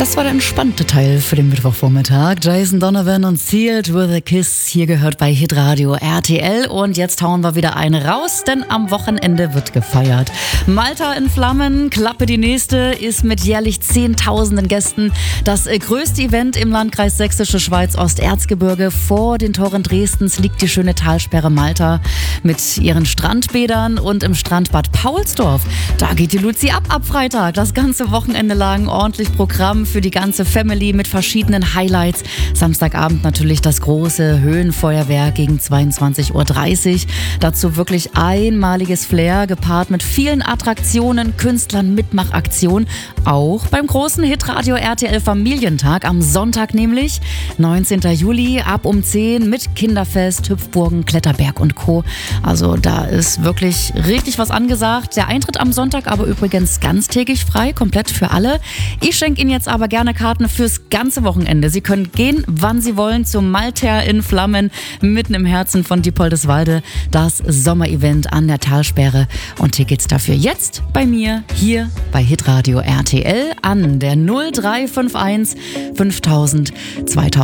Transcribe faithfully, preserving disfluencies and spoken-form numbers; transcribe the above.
Das war der entspannte Teil für den Mittwochvormittag. Jason Donovan und Sealed with a Kiss. Hier gehört bei Hitradio R T L. Und jetzt hauen wir wieder eine raus, denn am Wochenende wird gefeiert. Malta in Flammen, Klappe die nächste, ist mit jährlich zehntausenden Gästen das größte Event im Landkreis Sächsische Schweiz Osterzgebirge. Vor den Toren Dresdens liegt die schöne Talsperre Malta mit ihren Strandbädern und im Strandbad Paulsdorf. Da geht die Luzi ab ab Freitag. Das ganze Wochenende lang ordentlich Programm für die ganze Family mit verschiedenen Highlights. Samstagabend natürlich das große Höhenfeuerwerk gegen zweiundzwanzig Uhr dreißig. Dazu wirklich einmaliges Flair, gepaart mit vielen Attraktionen, Künstlern, Mitmachaktionen. Auch beim großen Hitradio R T L Familientag am Sonntag nämlich, neunzehnten Juli, ab um zehn mit Kinderfest, Hüpfburgen, Kletterberg und Co. Also da ist wirklich richtig was angesagt. Der Eintritt am Sonntag aber übrigens ganztägig frei, komplett für alle. Ich schenke Ihnen jetzt aber gerne Karten fürs ganze Wochenende. Sie können gehen, wann Sie wollen, zum Malta in Flammen, mitten im Herzen von Diepoldeswalde, das Sommerevent an der Talsperre. Und Tickets dafür jetzt bei mir hier bei Hitradio R T L an der null drei fünf eins fünftausend zweitausend.